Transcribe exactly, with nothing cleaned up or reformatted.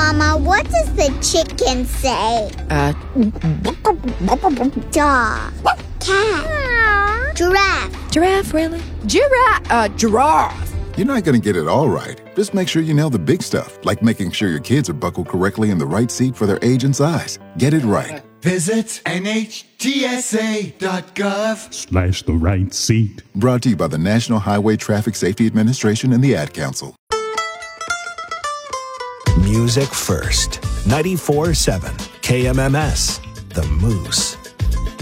Mama, what does the chicken say? Uh, Dog. Cat. Giraffe. giraffe, really? Giraffe, uh, giraffe. You're not going to get it all right. Just make sure you nail the big stuff, like making sure your kids are buckled correctly in the right seat for their age and size. Get it right. Visit N H T S A dot gov slash the right seat. Brought to you by the National Highway Traffic Safety Administration and the Ad Council. Music first. ninety-four point seven K M M S. The Moose.